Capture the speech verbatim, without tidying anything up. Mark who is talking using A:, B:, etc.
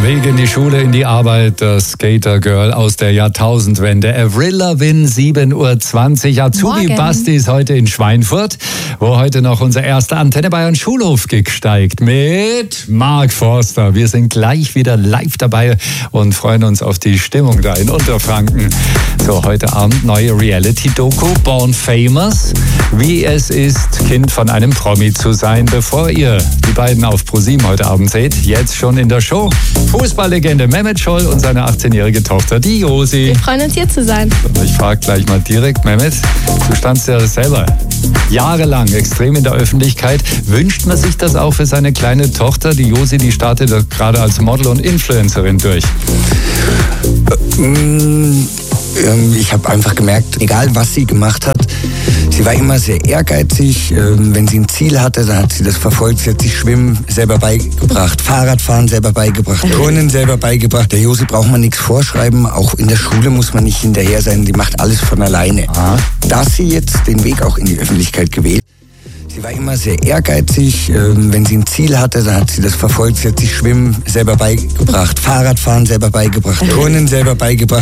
A: Weg in die Schule, in die Arbeit, das Skater-Girl aus der Jahrtausendwende. Avril Lavigne, sieben Uhr zwanzig. Azubi Basti ist heute in Schweinfurt, wo heute noch unser erster Antenne Bayern Schulhof-Gig steigt mit Mark Forster. Wir sind gleich wieder live dabei und freuen uns auf die Stimmung da in Unterfranken. So, heute Abend neue Reality-Doku, Born Famous. Wie es ist, Kind von einem Promi zu sein, bevor ihr die beiden auf ProSieben heute Abend seht. Jetzt schon in der Show. Fußballlegende Mehmet Scholl und seine achtzehnjährige Tochter, die Josi.
B: Wir freuen uns, hier zu sein.
A: Ich frage gleich mal direkt, Mehmet, du standst ja selber jahrelang extrem in der Öffentlichkeit. Wünscht man sich das auch für seine kleine Tochter? Die Josi, die startet gerade als Model und Influencerin durch.
C: Ich habe einfach gemerkt, egal was sie gemacht hat, sie war immer sehr ehrgeizig. Wenn sie ein Ziel hatte, dann hat sie das verfolgt. Sie hat sich Schwimmen selber beigebracht, Fahrradfahren selber beigebracht, Turnen selber beigebracht. Der Josi braucht man nichts vorschreiben. Auch in der Schule muss man nicht hinterher sein. Die macht alles von alleine.
A: Aha.
C: Dass sie jetzt den Weg auch in die Öffentlichkeit gewählt. Sie war immer sehr ehrgeizig. Wenn sie ein Ziel hatte, dann hat sie das verfolgt. Sie hat sich Schwimmen selber beigebracht, Fahrradfahren selber beigebracht, Turnen selber beigebracht.